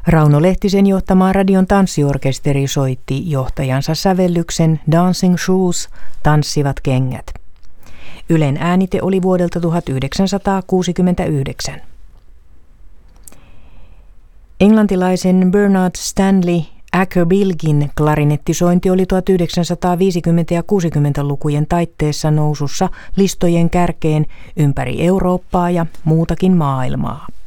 Rauno Lehtisen johtama radion tanssiorkesteri soitti johtajansa sävellyksen Dancing Shoes, tanssivat kengät. Ylen äänite oli vuodelta 1969. Englantilaisen Bernard Stanley Acker Bilgin klarinettisointi oli 1950- ja 60-lukujen taitteessa nousussa listojen kärkeen ympäri Eurooppaa ja muutakin maailmaa.